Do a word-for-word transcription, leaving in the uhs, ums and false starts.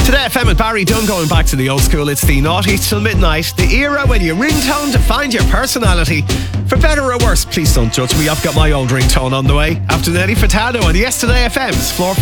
Today F M with Barry Dunn, going back to the old school. It's the naughty till midnight, the era when you ringtone to find your personality. For better or worse, please don't judge me. I've got my old ringtone on the way. After Nelly Furtado and Yesterday F M's Floor